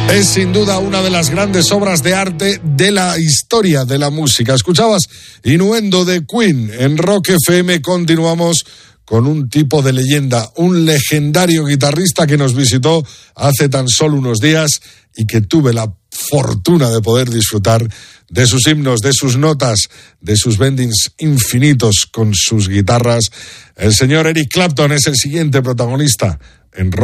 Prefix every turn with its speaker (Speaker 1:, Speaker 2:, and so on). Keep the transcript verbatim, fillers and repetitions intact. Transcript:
Speaker 1: Es sin duda una de las grandes obras de arte de la historia de la música. Escuchabas Innuendo de Queen en Rock F M. Continuamos con un tipo de leyenda, un legendario guitarrista que nos visitó hace tan solo unos días y que tuve la fortuna de poder disfrutar de sus himnos, de sus notas, de sus bendings infinitos con sus guitarras. El señor Eric Clapton es el siguiente protagonista en Rock